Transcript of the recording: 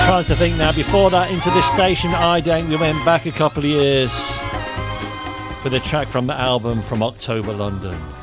trying to think now. Before that, Into This Station, I Dank, we went back a couple of years with a track from the album from October London.